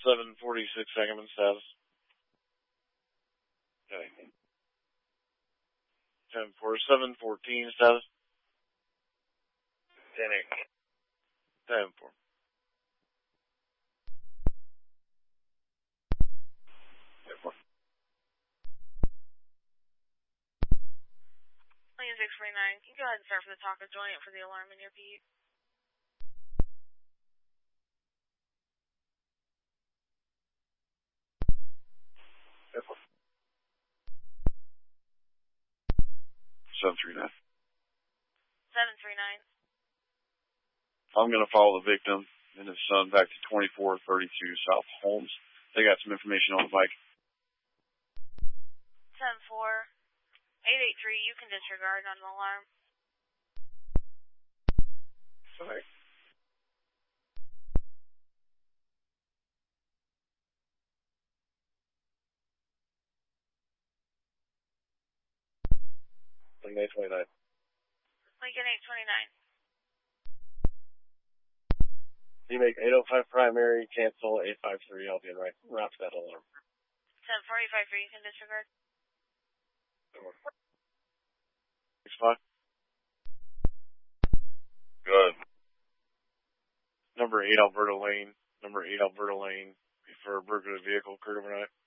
746 Sangamon status. Okay. 10-4, 714 status. 10-8. 10-4. Lane 649, can you go ahead and start for the taco joint for the alarm in your Pete? Airport. 739. 739. I'm going to follow the victim and his son back to 2432 South Holmes. They got some information on the bike. 10-4. 883, you can disregard on the alarm. Sorry. Lincoln 829. Lincoln 829. You make 805 primary, cancel 853. I'll be in route to that alarm. 10-4, 853, you can disregard. 65. Good. Number 8 Alberta Lane. For a burglary vehicle occurred overnight.